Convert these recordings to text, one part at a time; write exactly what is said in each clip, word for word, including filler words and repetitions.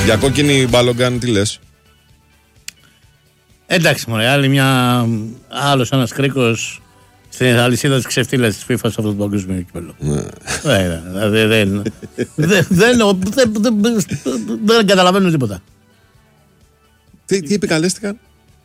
Για κόκκινη Μπάλογκαν, τι λες? Εντάξει, μωρέ, άλλη μια. Άλλος ένας κρίκος στην αλυσίδα της ξεφτύλας της FIFA σε αυτό το παγκόσμιο κύπελλο. Δεν καταλαβαίνω τίποτα. Τι επικαλέστηκαν?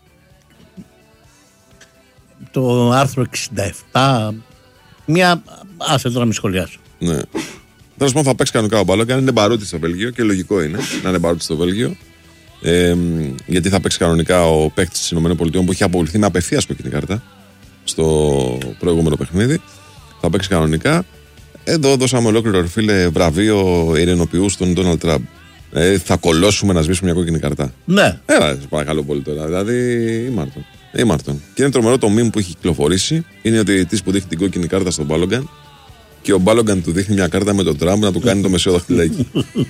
Το άρθρο εξήντα επτά. Μια. Άσε τώρα να μην σχολιάσω. Ναι. Τέλος πάντων, θα παίξει κανονικά ο Μπάλογκαν. Είναι μπαρούτη στο Βέλγιο και λογικό είναι να είναι μπαρούτη στο Βέλγιο. Ε, γιατί θα παίξει κανονικά ο παίκτης της ΗΠΑ που έχει αποβληθεί με απευθείας κόκκινη κάρτα στο προηγούμενο παιχνίδι. Θα παίξει κανονικά. Εδώ δώσαμε ολόκληρο, φίλε, βραβείο ειρηνοποιού στον Ντόναλντ Τραμπ. Ε, θα κολώσουμε να σβήσουμε μια κόκκινη κάρτα. Ναι. Έλα, σε παρακαλώ πολύ τώρα. Δηλαδή, ήμαρτον. ήμαρτον. Και είναι τρομερό το meme που έχει κυκλοφορήσει. Είναι ο διαιτητής που δείχνει την κόκκινη κάρτα στον Μπάλογκαν. Και ο Μπάλογκαν του δείχνει μια κάρτα με τον Τραμπ να του κάνει το μεσαίο δαχτυλάκι.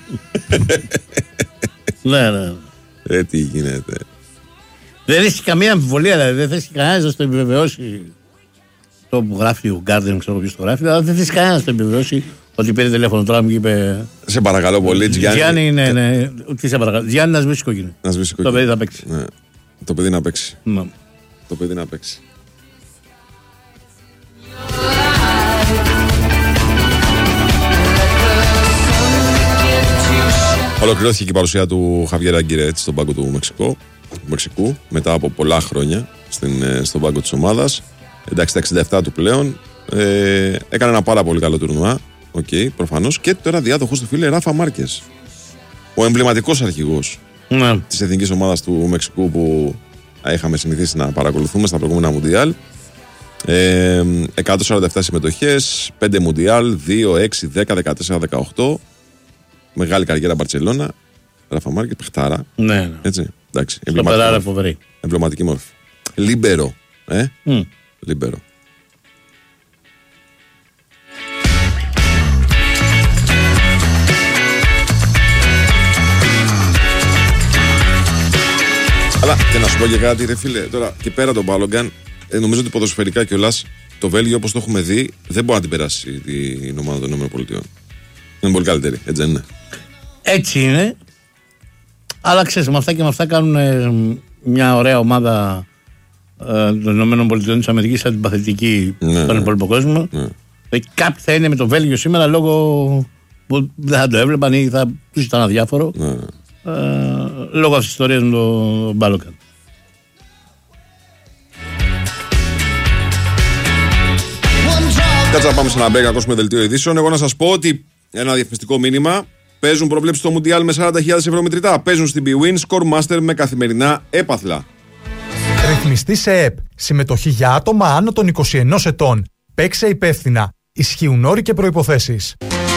Ναι, ναι. Ε, τι γίνεται. Δεν έχει καμία αμφιβολία, δηλαδή. Δεν θες κανένας να το επιβεβαιώσει. Το που γράφει ο Γκάρντεν, ξέρω ποιος το γράφει, αλλά δεν θες κανένας να το επιβεβαιώσει ότι πήρε τηλέφωνο τώρα και είπε. Σε παρακαλώ πολύ, Γιάννη. Γιάννη, ναι, ναι. Τι σε παρακαλώ. Γιάννη, να σβήσει κόκκινη. Να σβήσει κόκκινη. Το παιδί θα παίξει. Ναι. Το παιδί να παίξει. Ναι. Το παιδί να παίξει. Ολοκληρώθηκε και η παρουσία του Χαβιέρα Αγκυρέτ στον πάγκο του Μεξικού, Μεξικού μετά από πολλά χρόνια στην, στον πάγκο της ομάδας. Εντάξει, τα εξήντα επτά του πλέον. Ε, έκανε ένα πάρα πολύ καλό τουρνουά. Οκ, okay, προφανώς. Και τώρα διάδοχος του, φίλε, Ράφα Μάρκες. Ο εμβληματικός αρχηγός ναι. της εθνικής ομάδας του Μεξικού που είχαμε συνηθίσει να παρακολουθούμε στα προηγούμενα Μουντιάλ. Ε, εκατόν σαράντα επτά συμμετοχές, πέντε Μουντιάλ, δύο, έξι, δέκα, δεκατέσσερα, δεκαοκτώ. Μεγάλη καριέρα Μπαρτσελώνα. Ράφα Μάρκες, παιχτάρα. Ναι, ναι. Έτσι. Εντάξει. Εμβληματική μόρφη. Εμβληματική μόρφη. Λίμπερο. Ε? Mm. Λίμπερο. Αλλά και να σου πω και κάτι, ρε φίλε, τώρα και πέρα τον Μπάλογκαν, ε, νομίζω ότι ποδοσφαιρικά κιόλας το Βέλγιο, όπως το έχουμε δει, δεν μπορεί να την περάσει την ομάδα των ΗΠΑ. Είναι πολύ καλύτερη, έτσι δεν είναι? Έτσι είναι. Αλλά ξέρεις, με αυτά και με αυτά κάνουν ε, μια ωραία ομάδα ε, των ΗΠΑ της Αμερικής αντιπαθητική ναι, στον υπόλοιπο κόσμο. Ναι. Ε, κάποιοι θα είναι με το Βέλγιο σήμερα λόγω που δεν θα το έβλεπαν ή θα τους ήταν αδιάφορο. Ναι. Ε, λόγω αυτής της ιστορίας με τον Μπάλογκαν. Κάτσε να πάμε σε ένα μπέκα, να ακούσουμε δελτίο ειδήσεων. Εγώ να σας πω ότι ένα διαφημιστικό μήνυμα. Παίζουν προβλέψεις στο Μουντιάλ με σαράντα χιλιάδες ευρώ μετρητά. Παίζουν στην bwin Score Master με καθημερινά έπαθλα. Ρυθμιστή σε ΕΠ. Συμμετοχή για άτομα άνω των είκοσι ενός ετών. Παίξε υπεύθυνα. Ισχύουν όροι και προϋποθέσεις.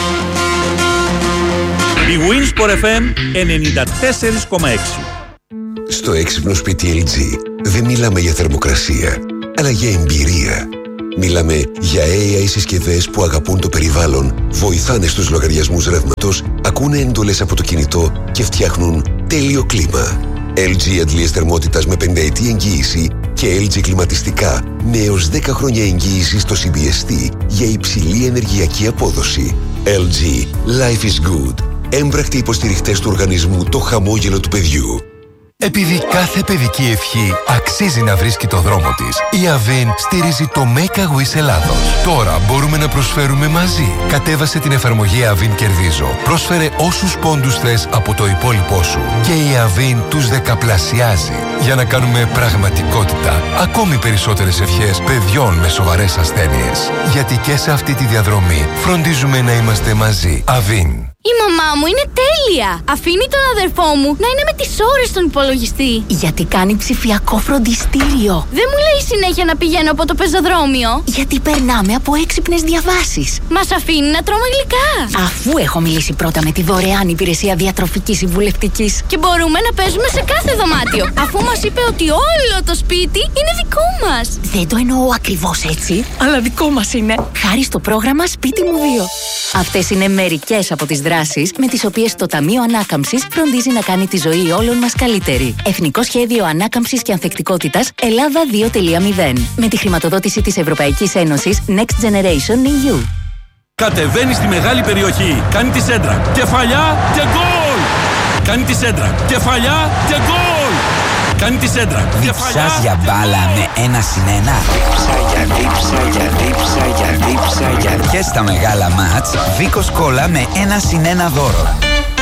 bwin Sport εφ εμ ενενήντα τέσσερα κόμμα έξι. Στο έξυπνο σπίτι ελ τζι δεν μιλάμε για θερμοκρασία, αλλά για εμπειρία. Μιλάμε για έι άι συσκευές που αγαπούν το περιβάλλον, βοηθάνε στους λογαριασμούς ρεύματος, ακούνε εντολές από το κινητό και φτιάχνουν τέλειο κλίμα. ελ τζι αντλίες θερμότητας με πενταετή εγγύηση και ελ τζι κλιματιστικά με έως δέκα χρόνια εγγύηση στο σι μπι ες τι για υψηλή ενεργειακή απόδοση. ελ τζι. Life is good. Έμπρακτοι υποστηριχτές του οργανισμού Το Χαμόγελο του Παιδιού. Επειδή κάθε παιδική ευχή αξίζει να βρίσκει το δρόμο της, η Avin στηρίζει το Make a Wish Ελλάδος. Τώρα μπορούμε να προσφέρουμε μαζί. Κατέβασε την εφαρμογή Avin Κερδίζω. Πρόσφερε όσους πόντους θες από το υπόλοιπό σου. Και η Avin τους δεκαπλασιάζει. Για να κάνουμε πραγματικότητα ακόμη περισσότερες ευχές παιδιών με σοβαρές ασθένειες. Γιατί και σε αυτή τη διαδρομή φροντίζουμε να είμαστε μαζί. Avin. Η μαμά μου είναι τέλεια! Αφήνει τον αδερφό μου να είναι με τις ώρες στον υπολογιστή. Γιατί κάνει ψηφιακό φροντιστήριο. Δεν μου λέει συνέχεια να πηγαίνω από το πεζοδρόμιο. Γιατί περνάμε από έξυπνες διαβάσεις. Μας αφήνει να τρώμε γλυκά. Αφού έχω μιλήσει πρώτα με τη δωρεάν υπηρεσία διατροφικής συμβουλευτικής. Και μπορούμε να παίζουμε σε κάθε δωμάτιο. Αφού μας είπε ότι όλο το σπίτι είναι δικό μας. Δεν το εννοώ ακριβώς έτσι, αλλά δικό μας είναι. Χάρη στο πρόγραμμα Σπίτι μου δύο. Αυτές είναι μερικές από τις δράσεις με τις οποίες το Ταμείο Ανάκαμψης φροντίζει να κάνει τη ζωή όλων μας καλύτερη. Εθνικό Σχέδιο Ανάκαμψης και Ανθεκτικότητας Ελλάδα δύο κόμμα μηδέν. Με τη χρηματοδότηση της Ευρωπαϊκής Ένωσης Next Generation ι γιου. Κατεβαίνει στη μεγάλη περιοχή, κάνει τη σέντρα, κεφαλιά και γκολ! Κάνει τη σέντρα. Κεφαλιά και γκολ! Κάνει τη σέντρα. Διψάς για μπάλα με ένα συν ένα. Δίψα για δίψα για δίψα για δίψα για. Και στα μεγάλα μάτς, Βίκος Κόλλα με ένα συν ένα δώρο.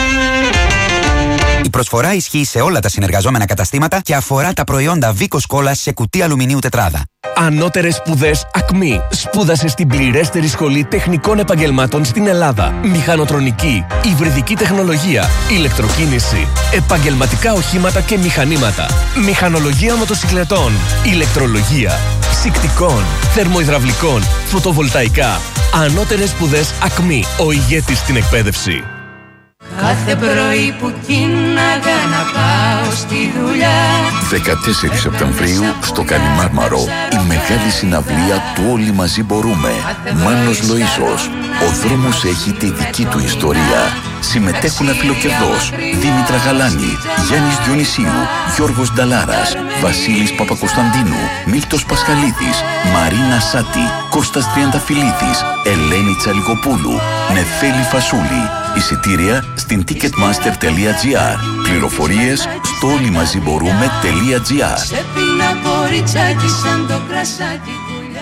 Η προσφορά ισχύει σε όλα τα συνεργαζόμενα καταστήματα και αφορά τα προϊόντα Βίκος Κόλλα σε κουτί αλουμινίου τετράδα. Ανώτερες σπουδές ΑΚΜΗ. Σπούδασε στην πληρέστερη σχολή τεχνικών επαγγελμάτων στην Ελλάδα. Μηχανοτρονική, υβριδική τεχνολογία, ηλεκτροκίνηση, επαγγελματικά οχήματα και μηχανήματα, μηχανολογία μοτοσυκλετών, ηλεκτρολογία, ψυκτικών, θερμοϊδραυλικών, φωτοβολταϊκά. Ανώτερες σπουδές ΑΚΜΗ. Ο ηγέτης στην εκπαίδευση. Κάθε πρωί που κίναγα να πάω στη δουλειά. δεκατέσσερις Σεπτεμβρίου στο Καλιμάρμαρο η μεγάλη συναυλία του Όλοι Μαζί Μπορούμε. Μάνος Λοΐσος. Ο δρόμος έχει τη δική του ιστορία. Συμμετέχουν Αφιλοκερδός, Δήμητρα Γαλάνη, Γιάννης Διονυσίου, Γιώργος Νταλάρας, Βασίλης Παπακοσταντίνου, Μίλτος Πασχαλίδης, Μαρίνα Σάτη, Κώστας Τριανταφυλλίδης, Ελένη Τσαλικοπούλου, Νεφέλη Φασούλη. Εισιτήρια στην ticketmaster τελεία τζι άρ. Πληροφορίες στο όλοιμαζιμπορούμε.gr. Σε πίνα κοριτσάκι σαν το κρασάκι.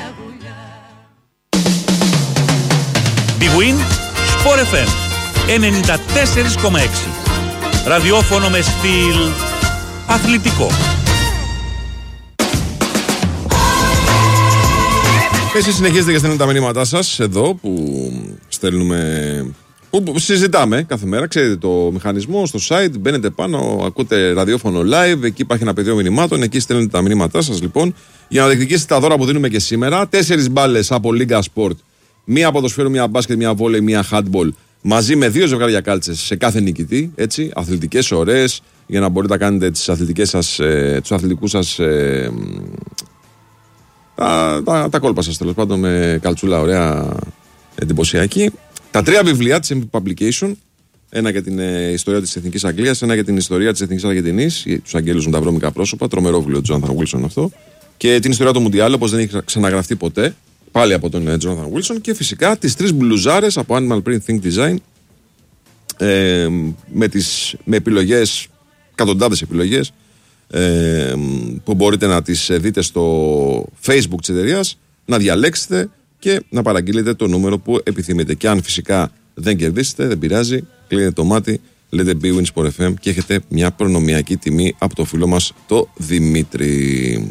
Big Win Sport εφ εμ ενενήντα τέσσερα κόμμα έξι. Ραδιόφωνο με στυλ αθλητικό. Εσείς συνεχίζετε και στέλνετε τα μηνύματά σας εδώ που στέλνουμε, που συζητάμε κάθε μέρα. Ξέρετε το μηχανισμό στο site, μπαίνετε πάνω, ακούτε ραδιόφωνο live, εκεί υπάρχει ένα πεδίο μηνυμάτων, εκεί στέλνετε τα μηνύματά σας λοιπόν για να διεκδικήσετε τα δώρα που δίνουμε και σήμερα. Τέσσερις μπάλες από Λίγκα Sport, μία ποδοσφαίρου, μία μπάσκετ, μία βόλεϊ, μία handball, μαζί με δύο ζευγάρια κάλτσες σε κάθε νικητή, έτσι, αθλητικές, ωραίες, για να μπορείτε να κάνετε τις αθλητικές σας, ε, τους αθλητικούς σας ε, τα, τα, τα κόλπα σας τέλος πάντων με καλτσούλα ωραία, εντυπωσιακή. Τα τρία βιβλία της εμ πι Publication, ένα για την ε, ιστορία της Εθνικής Αγγλίας, ένα για την ιστορία της Εθνικής Αργεντινής, τους αγγέλους με τα βρώμικα πρόσωπα, τρομερό βιβλίο του Τζόναθαν Βίλσον αυτό, και την ιστορία του Μουντιάλ, όπως δεν έχει ξαναγραφτεί ποτέ, πάλι από τον Τζόναθαν Βίλσον, και φυσικά τις τρεις μπλουζάρες από Animal Print Think Design, ε, με, τις, με επιλογές, εκατοντάδες επιλογές, ε, που μπορείτε να τις δείτε στο Facebook της εταιρείας, να διαλέξετε και να παραγγείλετε το νούμερο που επιθυμείτε. Και αν φυσικά δεν κερδίσετε, δεν πειράζει, κλείνετε το μάτι, λέτε Big Win Sport εφ εμ και έχετε μια προνομιακή τιμή από το φίλο μας το Δημήτρη.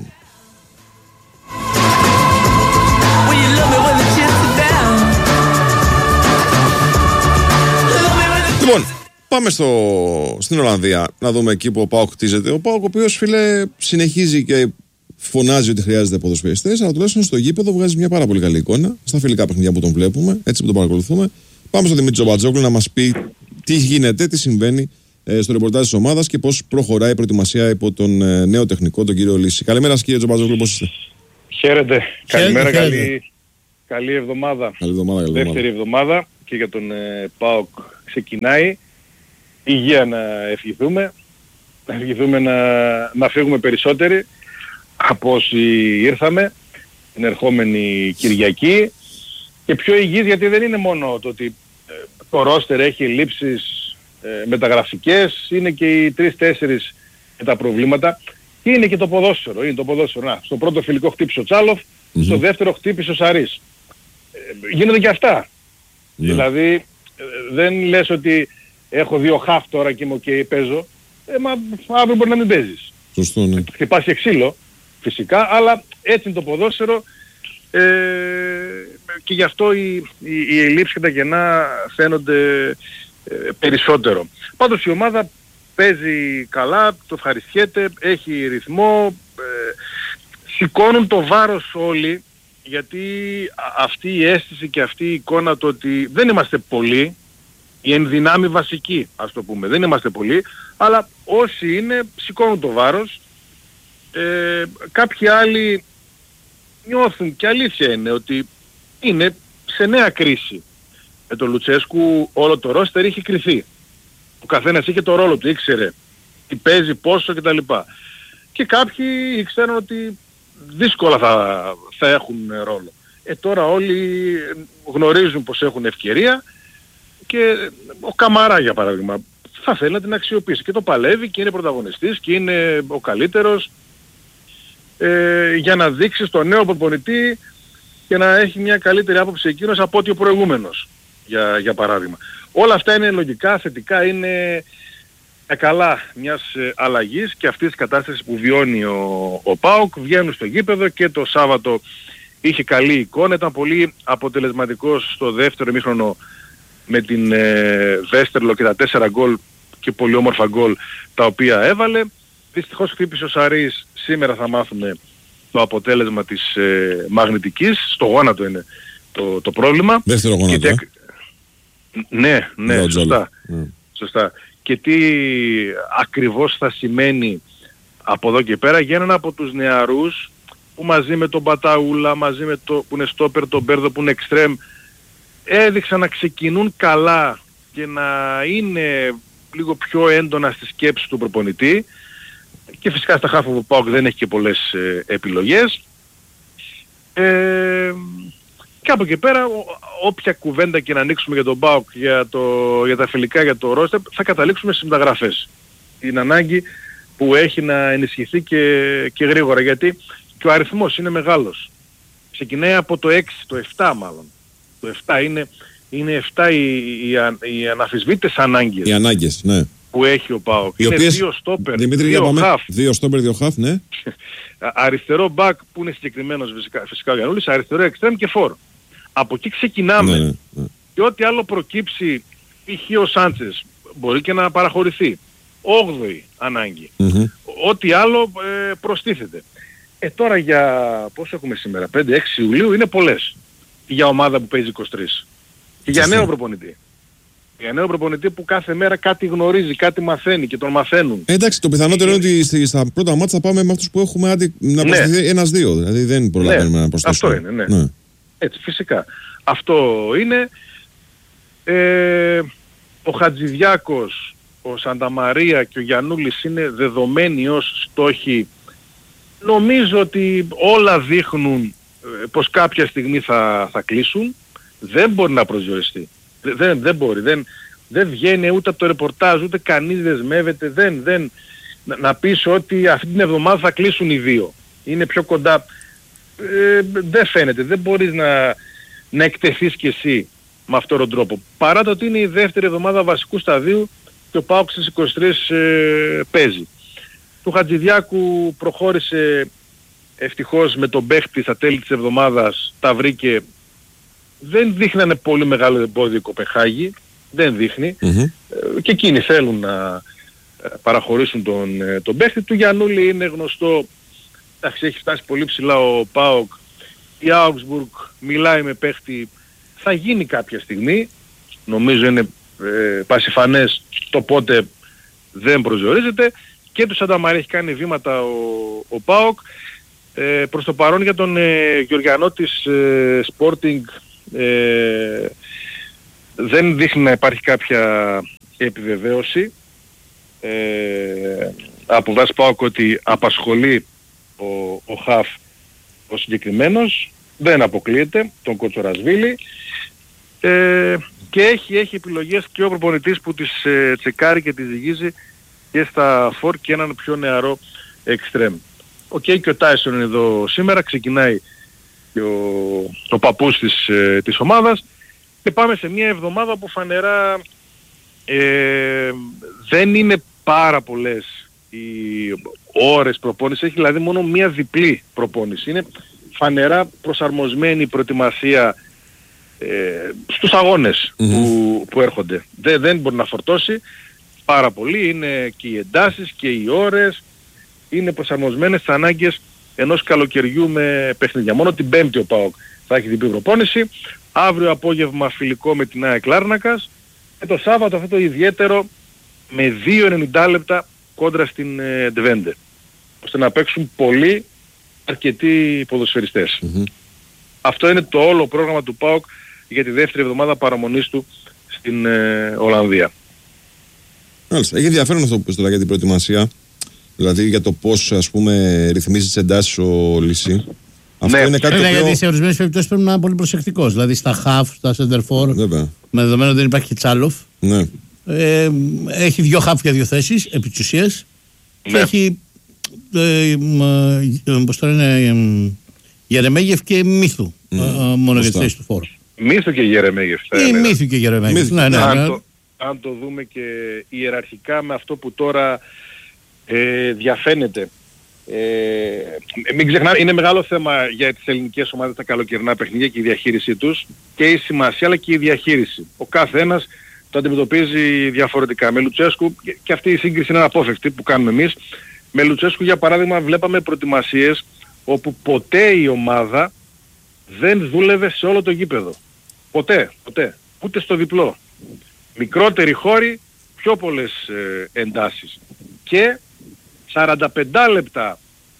Λοιπόν, πάμε στο, στην Ολλανδία να δούμε εκεί που ο ΠΑΟΚ χτίζεται. Ο ΠΑΟΚ, ο οποίος, φίλε, συνεχίζει και φωνάζει ότι χρειάζεται ποδοσφαιριστές, αλλά τουλάχιστον στο γήπεδο βγάζει μια πάρα πολύ καλή εικόνα. Στα φιλικά παιχνίδια που τον βλέπουμε, έτσι που τον παρακολουθούμε. Πάμε στον Δημήτρη Τζομπατζόγλου να μας πει τι γίνεται, τι συμβαίνει ε, στο ρεπορτάζ της ομάδας και πώς προχωράει η προετοιμασία υπό τον ε, νέο τεχνικό, τον κύριο Λύση. Καλημέρα σας, κύριε Τζομπατζόγλου, πώς είστε? Χαίρετε. Καλημέρα, καλή, καλή εβδομάδα. Καλή εβδομάδα, καλή Δεύτερη εβδομάδα και για τον ε, ΠΑΟΚ ξεκινάει. Υγεία να ευχηθούμε. Να ευχηθούμε να, να φύγουμε περισσότεροι από όσοι ήρθαμε την ερχόμενη Κυριακή, και πιο υγιείς, γιατί δεν είναι μόνο το ότι ε, το ρόστερ έχει λήψεις ε, μεταγραφικές, είναι και οι τρεις-τέσσερις με τα προβλήματα, και είναι και το ποδόσφαιρο. Είναι το ποδόσφαιρο. Να, στο πρώτο φιλικό χτύπησε ο Τσάλοφ, mm-hmm. στο δεύτερο χτύπησε ο Σαρής. Ε, γίνονται και αυτά. Yeah. Δηλαδή ε, δεν λες ότι έχω δύο χαφ τώρα και είμαι και παίζω, ε, μα αύριο μπορεί να μην παίζεις. Σωστό, ναι. Χτυπάς και ξύλο φυσικά, αλλά έτσι είναι το ποδόσφαιρο, ε, και γι' αυτό οι, οι, οι ελλείψεις και τα κενά φαίνονται ε, περισσότερο. Πάντως η ομάδα παίζει καλά, το ευχαριστιέται, έχει ρυθμό, ε, σηκώνουν το βάρος όλοι, γιατί αυτή η αίσθηση και αυτή η εικόνα το ότι δεν είμαστε πολλοί, η ενδυνάμει βασική, ας το πούμε, δεν είμαστε πολλοί, αλλά όσοι είναι σηκώνουν το βάρος. Ε, κάποιοι άλλοι νιώθουν, και αλήθεια είναι, ότι είναι σε νέα κρίση. Με τον Λουτσέσκου όλο το ρόστερ είχε κρυθεί. Ο καθένας είχε το ρόλο του, ήξερε τι παίζει, πόσο κτλ. Και κάποιοι ήξεραν ότι δύσκολα θα, θα έχουν ρόλο. Ε, τώρα όλοι γνωρίζουν πως έχουν ευκαιρία, και ο Καμαρά για παράδειγμα θα θέλει να την αξιοποιήσει. Και το παλεύει και είναι πρωταγωνιστής και είναι ο καλύτερος ε, για να δείξει στον νέο προπονητή και να έχει μια καλύτερη άποψη εκείνος από ότι ο προηγούμενος, για, για παράδειγμα. Όλα αυτά είναι λογικά, θετικά, είναι καλά μιας ε, αλλαγής και αυτής της κατάστασης που βιώνει ο, ο ΠΑΟΚ. Βγαίνουν στο γήπεδο και το Σάββατο είχε καλή εικόνα, ήταν πολύ αποτελεσματικός στο δεύτερο ημίχρονο με την ε, Βέστερλο και τα τέσσερα γκολ και πολύ όμορφα γκολ τα οποία έβαλε. Δυστυχώς χτύπησε ο Σαρής, σήμερα θα μάθουμε το αποτέλεσμα της ε, μαγνητικής, στο γόνατο είναι το, το πρόβλημα. Δεύτερο γόνατο, και, ε? Ναι, ναι, No, σωστά, mm. σωστά. Και τι ακριβώς θα σημαίνει από εδώ και πέρα για έναν από τους νεαρούς που μαζί με τον Μπαταούλα, μαζί με το που είναι στόπερ, τον Μπέρδο που είναι εξτρέμ, έδειξαν να ξεκινούν καλά και να είναι λίγο πιο έντονα στη σκέψη του προπονητή, και φυσικά στα χάφου που ΠΑΟΚ δεν έχει και πολλές ε, επιλογές. Ε, και από εκεί πέρα ό, όποια κουβέντα και να ανοίξουμε για τον ΠΑΟΚ, για, το, για τα φιλικά, για το ρόστερ, θα καταλήξουμε στις μεταγραφές. Την ανάγκη που έχει να ενισχυθεί και, και γρήγορα, γιατί και ο αριθμός είναι μεγάλος. Ξεκινάει από το έξι, το επτά μάλλον. Το επτά είναι, είναι επτά οι, οι, οι αναφυσβήτες ανάγκες. Οι ανάγκες, ναι. Που έχει ο ΠΑΟΚ. Οι είναι οποίες, δύο στόπερ, Δημήτρη, δύο χαφ. Δύο στόπερ, δύο χαφ, ναι. Αριστερό μπακ που είναι συγκεκριμένος φυσικά, φυσικά ο Γιαννούλης, αριστερό εξτρέμ και φορ. Από εκεί ξεκινάμε. Ναι, ναι, ναι. Και ό,τι άλλο προκύψει, π.χ. ο Σάντσες μπορεί και να παραχωρηθεί. Όγδοη ανάγκη. Mm-hmm. Ό,τι άλλο ε, προστίθεται. Ε, τώρα για πόσο έχουμε σήμερα, πέντε έξι Ιουλίου, είναι πολλές για ομάδα που παίζει είκοσι τρία. Και για νέο προπονητή. Για νέο προπονητή που κάθε μέρα κάτι γνωρίζει, κάτι μαθαίνει και τον μαθαίνουν. Ε, εντάξει, το πιθανότερο είναι ότι στα πρώτα μάτια θα πάμε με αυτούς που έχουμε άντι, να προσθεθεί ναι. ένας-δύο. Δηλαδή δεν προλαβαίνουμε ναι. να προσθέσουμε. Αυτό είναι, ναι. ναι. Έτσι, φυσικά. Αυτό είναι. Ε, ο Χατζηδιάκος, ο Σανταμαρία και ο Γιαννούλης είναι δεδομένοι ως στόχοι. Νομίζω ότι όλα δείχνουν πως κάποια στιγμή θα, θα κλείσουν. Δεν μπορεί να προσδιοριστεί. Δεν, δεν μπορεί. Δεν, δεν βγαίνει ούτε από το ρεπορτάζ, ούτε κανείς δεσμεύεται. Δεν, δεν, να, να πεις ότι αυτή την εβδομάδα θα κλείσουν οι δύο. Είναι πιο κοντά. Ε, δεν φαίνεται. Δεν μπορείς να, να εκτεθείς κι εσύ με αυτόν τον τρόπο. Παρά το ότι είναι η δεύτερη εβδομάδα βασικού σταδίου και ο ΠΑΟΚ στις είκοσι τρία ε, παίζει. Του Χατζηδιάκου προχώρησε ευτυχώς με τον παίχτη στα τέλη της εβδομάδας, τα βρήκε. Δεν δείχνανε πολύ μεγάλο εμπόδιο η Κοπεχάγη, δεν δείχνει. Mm-hmm. Ε, και εκείνοι θέλουν να ε, παραχωρήσουν τον, ε, τον παίχτη. Του Γιαννούλη είναι γνωστό, εντάξει, έχει φτάσει πολύ ψηλά ο ΠΑΟΚ. Η Augsburg μιλάει με παίχτη, θα γίνει κάποια στιγμή. Νομίζω είναι ε, πασιφανές το πότε δεν προσδιορίζεται. Και του Σανταμαρία έχει κάνει βήματα ο, ο ΠΑΟΚ. Ε, προς το παρόν για τον ε, Γεωργιανό της ε, Sporting ε, δεν δείχνει να υπάρχει κάποια επιβεβαίωση ε, από βάση ΠΑΟΚ ότι απασχολεί ο, ο Χαφ ο συγκεκριμένος, δεν αποκλείεται τον Κοτσορασβίλη ε, και έχει, έχει επιλογές και ο προπονητής που τις ε, τσεκάρει και τις ζυγίζει και στα φορ και έναν πιο νεαρό εξτρέμ. Οκ, okay, και ο Τάισον είναι εδώ σήμερα, ξεκινάει και ο, ο παππούς της, ε, της ομάδας και πάμε σε μια εβδομάδα που φανερά ε, δεν είναι πάρα πολλές οι ώρες προπόνηση, έχει δηλαδή μόνο μια διπλή προπόνηση. Είναι φανερά προσαρμοσμένη η προετοιμασία ε, στους αγώνες mm-hmm. που, που έρχονται. Δεν, δεν μπορεί να φορτώσει πάρα πολύ, είναι και οι εντάσεις και οι ώρες είναι προσαρμοσμένες στις ανάγκες ενός καλοκαιριού με παιχνίδια. Μόνο την Πέμπτη ο ΠΑΟΚ θα έχει διπλή προπόνηση, αύριο απόγευμα φιλικό με την ΑΕΚ Λάρνακας και το Σάββατο αυτό το ιδιαίτερο με δύο ενενήντα λεπτά κόντρα στην ε, Ντβέντε, ώστε να παίξουν πολλοί αρκετοί ποδοσφαιριστές. Mm-hmm. Αυτό είναι το όλο πρόγραμμα του ΠΑΟΚ για τη δεύτερη εβδομάδα παραμονής του στην ε, Ολλανδία. Μάλιστα. Έχει ενδιαφέρον αυτό που πες τώρα για την προετοιμασία. Δηλαδή για το πώς, ας πούμε, ρυθμίζει τις εντάσεις ο Λυσί. Αυτό ναι. είναι κάτι Βέβαια, το οποίο... γιατί σε ορισμένες περιπτώσεις πρέπει να είναι πολύ προσεκτικός. Δηλαδή στα χαφ, στα σεντερφόρ, με δεδομένο ότι δεν υπάρχει Τσάλοφ. Ναι. Ε, έχει δύο χαφ για δύο θέσεις επί της ουσίας. Ναι. Και έχει ε, ε, πώς το λένε, ε, Γερεμέγεφ και Μύθου mm. ε, μόνο για τις θέσεις του φόρου. Μύθου και Γερεμέγεφ. Ή Μύθου και Γερεμέγεφ. Ναι, ναι, ναι. Αν, το, αν το δούμε και ιεραρχικά με αυτό που τώρα ε, διαφαίνεται. Ε, μην ξεχνάμε, είναι μεγάλο θέμα για τις ελληνικές ομάδες τα καλοκαιρινά παιχνίδια και η διαχείρισή τους και η σημασία αλλά και η διαχείριση. Ο κάθε ένας το αντιμετωπίζει διαφορετικά. Με Λουτσέσκου, και αυτή η σύγκριση είναι αναπόφευκτη που κάνουμε εμείς, με Λουτσέσκου για παράδειγμα βλέπαμε προετοιμασίες όπου ποτέ η ομάδα δεν δούλευε σε όλο το γήπεδο. Ποτέ, ποτέ. Ούτε στο διπλό. Μικρότεροι χώροι, πιο πολλές ε, εντάσεις. Και σαράντα πέντε λεπτά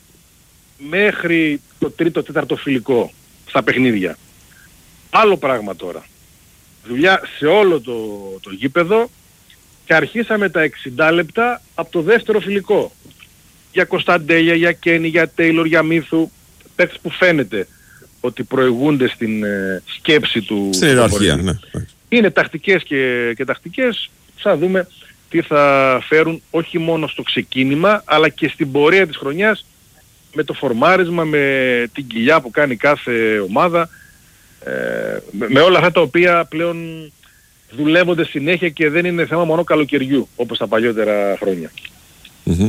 μέχρι το τρίτο τέταρτο φιλικό στα παιχνίδια. Άλλο πράγμα τώρα. Δουλειά σε όλο το, το γήπεδο και αρχίσαμε τα εξήντα λεπτά από το δεύτερο φιλικό. Για Κωνσταντέλια, για Κένι, για Τέιλορ, για Μύθου. Παίκτες που φαίνεται ότι προηγούνται στην ε, σκέψη του. Στην ιεραρχία, ναι. Είναι τακτικές και, και τακτικές. Θα δούμε τι θα φέρουν όχι μόνο στο ξεκίνημα αλλά και στην πορεία της χρονιάς με το φορμάρισμα, με την κοιλιά που κάνει κάθε ομάδα, ε, με, με όλα αυτά τα οποία πλέον δουλεύονται συνέχεια και δεν είναι θέμα μόνο καλοκαιριού όπως τα παλιότερα χρόνια. Mm-hmm.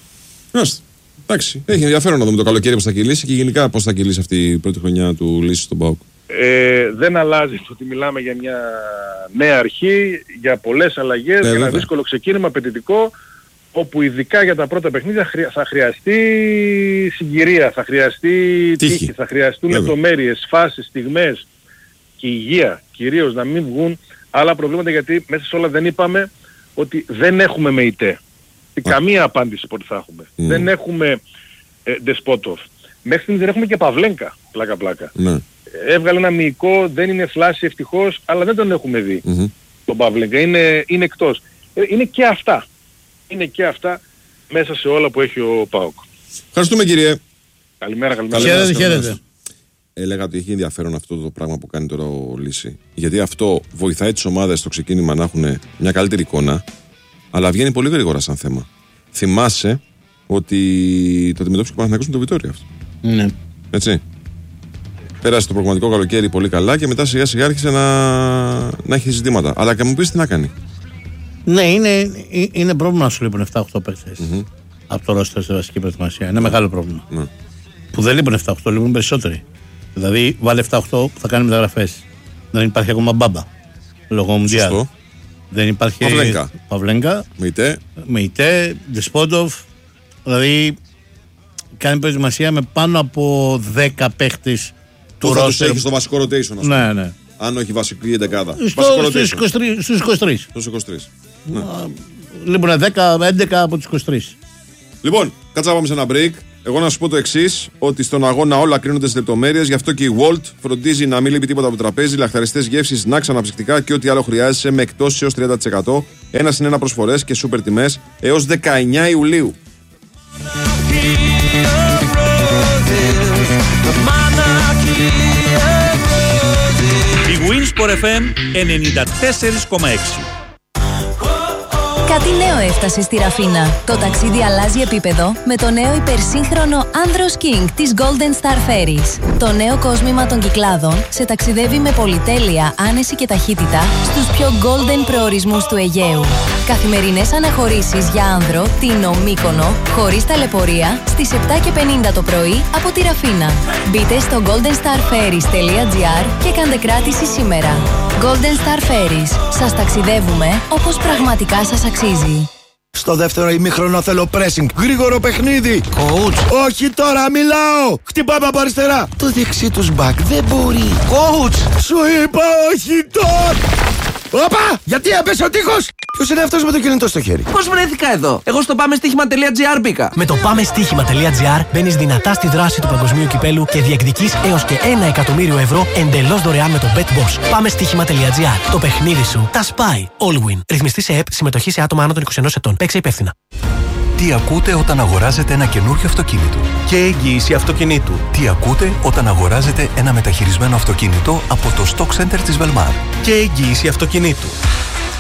Εντάξει, έχει ενδιαφέρον να δούμε το καλοκαίρι πώς θα κυλήσει και γενικά πώς θα κυλήσει αυτή η πρώτη χρονιά του Λύσης στον ΠΑΟΚ. Ε, δεν αλλάζει το ότι μιλάμε για μια νέα αρχή, για πολλές αλλαγές, ε, για ένα δύσκολο ξεκίνημα, απαιτητικό, όπου ειδικά για τα πρώτα παιχνίδια θα χρειαστεί συγκυρία, θα χρειαστεί τύχη, τύχη θα χρειαστούν λεπτομέρειες, φάσεις, στιγμές και υγεία, κυρίως να μην βγουν άλλα προβλήματα, γιατί μέσα σε όλα δεν είπαμε ότι δεν έχουμε ΜΕΙΤΕ. Καμία απάντηση που θα έχουμε. Mm. Δεν έχουμε ε, Ντεσπότοφ. Μέχρι στιγμής δεν έχουμε και Παυλένκα, πλάκα-πλάκα. Mm. Έβγαλε ένα μυϊκό, δεν είναι φλάση ευτυχώς, αλλά δεν τον έχουμε δει. Mm-hmm. Τον Παυλένκα είναι, είναι εκτός. Ε, είναι και αυτά. Είναι και αυτά μέσα σε όλα που έχει ο ΠΑΟΚ. Ευχαριστούμε κύριε. Καλημέρα, καλημέρα. Χαίρετε, χαίρετε. Έλεγα ότι έχει ενδιαφέρον αυτό το πράγμα που κάνει τώρα ο Λύση. Γιατί αυτό βοηθάει τις ομάδες στο ξεκίνημα να έχουν μια καλύτερη εικόνα. Αλλά βγαίνει πολύ γρήγορα σαν θέμα. Θυμάσαι ότι το αντιμετώπισε και ο Παναθηναϊκός με το Βιτόρια αυτό. Ναι. Έτσι. Πέρασε το προγραμματικό καλοκαίρι πολύ καλά και μετά σιγά σιγά άρχισε να, να έχει ζητήματα. Αλλά και μου πεις τι να κάνει. Ναι, είναι, είναι πρόβλημα να σου λείπουν επτά οχτώ παίκτες mm-hmm. από το ρόστερ στη βασική προετοιμασία. Είναι μεγάλο πρόβλημα. Mm. Που δεν λείπουν επτά οχτώ, λείπουν περισσότεροι. Δηλαδή, βάλε επτά οχτώ που θα κάνει μεταγραφές. Δεν υπάρχει ακόμα μπάμπα. Λόγω Μουντιάλ. Δεν υπάρχει Παυλένκα. Παυλένκα. Μεϊτέ. Μεϊτέ, Ντεσπόντοφ. Δηλαδή κάνει προετοιμασία με πάνω από δέκα παίχτες του ρόστερ. ρόστερ. Έχει στο βασικό rotation, ας ναι, ναι. Αν όχι βασική εντεκάδα. Στους είκοσι τρεις. Στους είκοσι τρεις. Στους είκοσι τρεις. Ναι. Λείπουν δέκα έντεκα από τους είκοσι τρεις. Λοιπόν, κάτσα πάμε σε ένα break. Εγώ να σου πω το εξής, ότι στον αγώνα όλα κρίνονται στις λεπτομέρειες, γι' αυτό και η Walt φροντίζει να μην λείπει τίποτα από το τραπέζι, λαχταριστές γεύσεις, snacks, αναψυκτικά και ό,τι άλλο χρειάζεσαι με εκτόσεις έως τριάντα τοις εκατό, ένα συν ένα προσφορές και σούπερ τιμές έως δεκαεννιά Ιουλίου. Η Winsport εφ εμ ενενήντα τέσσερα κόμμα έξι. Κάτι νέο έφτασε στη Ραφίνα. Το ταξίδι αλλάζει επίπεδο με το νέο υπερσύγχρονο Andros King της Golden Star Ferries. Το νέο κόσμημα των Κυκλάδων σε ταξιδεύει με πολυτέλεια, άνεση και ταχύτητα στους πιο golden προορισμούς του Αιγαίου. Καθημερινές αναχωρήσεις για άνδρο, Τίνο, Μύκονο, χωρίς ταλαιπωρία, στις επτά και πενήντα το πρωί από τη Ραφίνα. Μπείτε στο golden star ferries τελεία gr και κάντε κράτηση σήμερα. Golden Star Ferries. Σας ταξιδεύουμε όπως πραγματικά σας αξίζει. Στο δεύτερο ημίχρονο θέλω pressing. Γρήγορο παιχνίδι. Coach. Όχι τώρα, μιλάω. Χτυπάμε από αριστερά. Το δεξί τους back δεν μπορεί. Coach. Σου είπα όχι τώρα. Όπα! Γιατί έπεσε ο τείχος! Ποιος είναι αυτός με το κινητό στο χέρι? Πώς βρέθηκα εδώ? Εγώ στο πάμε στοίχημα τελεία gr μπήκα. Με το πάμε στοίχημα τελεία gr μπαίνεις δυνατά στη δράση του παγκοσμίου κυπέλου και διεκδικείς έως και ένα εκατομμύριο ευρώ εντελώς δωρεάν με το BetBoss. Πάμε στοίχημα τελεία gr. Το παιχνίδι σου τα σπάει. Allwin. Ρυθμιστή σε ΕΠ, συμμετοχή σε άτομα άνω των είκοσι ενός ετών. Παίξε υπεύθυνα. Τι ακούτε όταν αγοράζετε ένα καινούριο αυτοκίνητο? Και εγγύηση αυτοκινήτου. Τι ακούτε όταν αγοράζετε ένα μεταχειρισμένο αυτοκίνητο από το Stock Center της Velmar? Και εγγύηση αυτοκινήτου.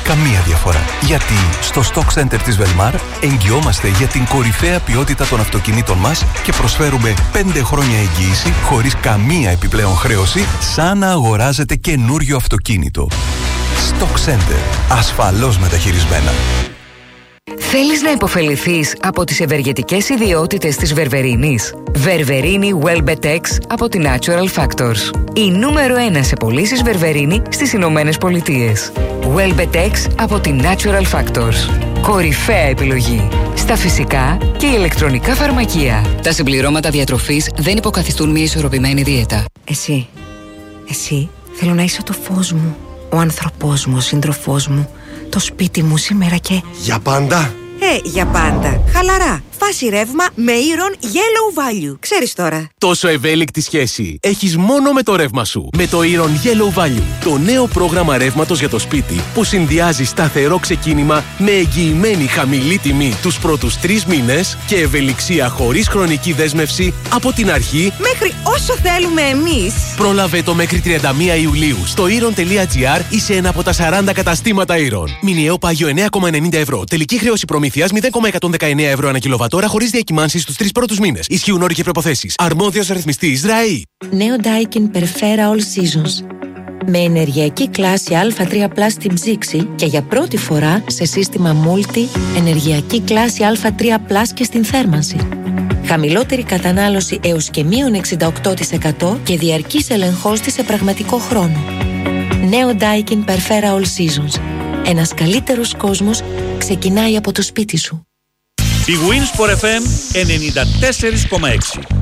καμία διαφορά. Γιατί στο Stock Center της Velmar εγγυόμαστε για την κορυφαία ποιότητα των αυτοκινήτων μας και προσφέρουμε πέντε χρόνια εγγύηση χωρίς καμία επιπλέον χρέωση, σαν να αγοράζετε καινούριο αυτοκίνητο. Stock Center. Ασφαλώς μεταχειρισμένα. Θέλεις να υποφεληθείς από τις ευεργετικές ιδιότητες της βερβερίνης? Βερβερίνη Welbetex από τη Natural Factors. Η νούμερο ένα σε πωλήσεις βερβερίνη στις Ηνωμένες Πολιτείες. Welbetex από τη Natural Factors. Κορυφαία επιλογή στα φυσικά και ηλεκτρονικά φαρμακεία. Τα συμπληρώματα διατροφής δεν υποκαθιστούν μια ισορροπημένη δίαιτα. Εσύ, εσύ θέλω να είσαι το φως μου, ο άνθρωπός μου, ο σύντροφός μου, το σπίτι μου σήμερα και... Για πάντα! Ε, για πάντα. Χαλαρά. Φάση ρεύμα με Iron Yellow Value. Ξέρεις τώρα. Τόσο ευέλικτη σχέση έχεις μόνο με το ρεύμα σου. Με το Iron Yellow Value. Το νέο πρόγραμμα ρεύματος για το σπίτι που συνδυάζει σταθερό ξεκίνημα με εγγυημένη χαμηλή τιμή τους πρώτους τρεις μήνες και ευελιξία χωρίς χρονική δέσμευση από την αρχή μέχρι όσο θέλουμε εμείς. Πρόλαβε το μέχρι τριάντα μία Ιουλίου στο iron.gr ή σε ένα από τα σαράντα καταστήματα Iron. Μηνιαίο πάγιο εννέα κόμμα ενενήντα ευρώ. Τελική χρέωση προμήθειας μηδέν κόμμα εκατόν δεκαεννέα ευρώ ανά κιλοβατόρα χωρίς διακυμάνσεις στους τρεις πρώτους μήνες. Ισχύουν όροι και προϋποθέσεις. Αρμόδιος ρυθμιστής ΔΡΑΗ. Νέο Daikin Perfera All Seasons. Με ενεργειακή κλάση Α τρία πλας στην ψήξη και για πρώτη φορά σε σύστημα Multi ενεργειακή κλάση Α τρία πλας και στην θέρμανση. Χαμηλότερη κατανάλωση έως και μείον εξήντα οκτώ τοις εκατό και διαρκής ελεγχός της σε πραγματικό χρόνο. Νέο Daikin Perfera All Seasons. Ένας καλύτερος κόσμος ξεκινάει από το σπίτι σου. Η Winsport εφ εμ ενενήντα τέσσερα κόμμα έξι.